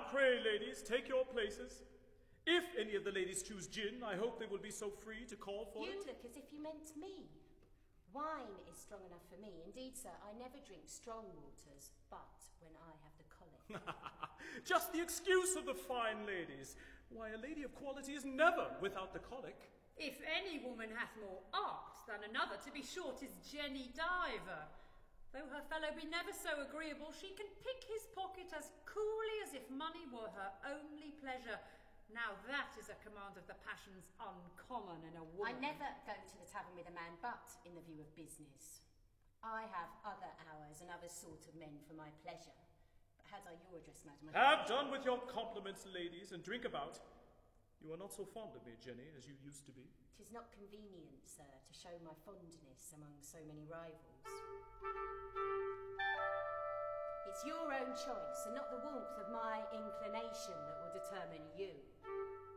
pray, ladies, take your places. If any of the ladies choose gin, I hope they will be so free to call for it. You look as if you meant me. Wine is strong enough for me. Indeed, sir, I never drink strong waters, but when I have the colic. Just the excuse of the fine ladies. Why, a lady of quality is never without the colic. If any woman hath more art than another, to be sure 'tis Jenny Diver. Though her fellow be never so agreeable, she can pick his pocket as coolly as if money were her only pleasure. Now that is a command of the passions uncommon in a woman. I never go to the tavern with a man but in the view of business. I have other hours and other sort of men for my pleasure. But had I your address, madam... Have done with your compliments, ladies, and drink about. You are not so fond of me, Jenny, as you used to be. 'Tis not convenient, sir, to show my fondness among so many rivals. It's your own choice and not the warmth of my inclination that will determine you.